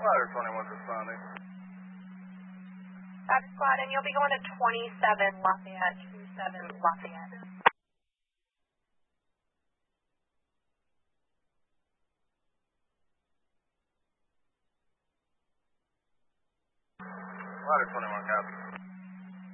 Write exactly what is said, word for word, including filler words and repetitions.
Ladder twenty-one responding. Back squad, and you'll be going to twenty-seven Lafayette, twenty-seven Lafayette. Ladder twenty-one, copy.